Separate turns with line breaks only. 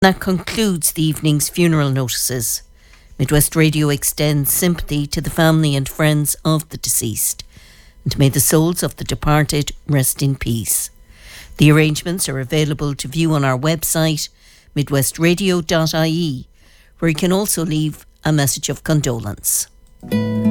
That concludes the evening's funeral notices. Midwest Radio extends sympathy to the family and friends of the deceased, and may the souls of the departed rest in peace. The arrangements are available to view on our website, midwestradio.ie, where you can also leave a message of condolence.